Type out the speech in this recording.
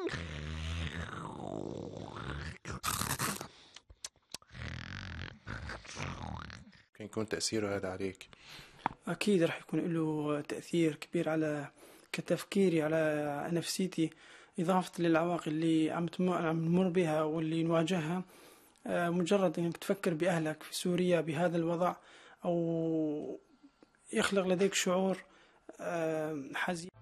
كان يكون تأثيره هذا عليك؟ أكيد راح يكون له تأثير كبير على كتفكيري على نفسيتي، إضافة للعواقب اللي عم نمر بها واللي نواجهها. مجرد أنك تفكر بأهلك في سوريا بهذا الوضع، أو يخلق لديك شعور حزين.